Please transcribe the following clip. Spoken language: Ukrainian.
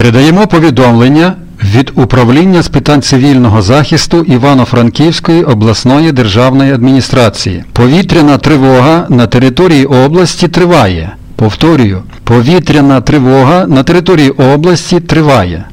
Передаємо повідомлення від Управління з питань цивільного захисту Івано-Франківської обласної державної адміністрації. Повітряна тривога на території області триває. Повторюю, повітряна тривога на території області триває.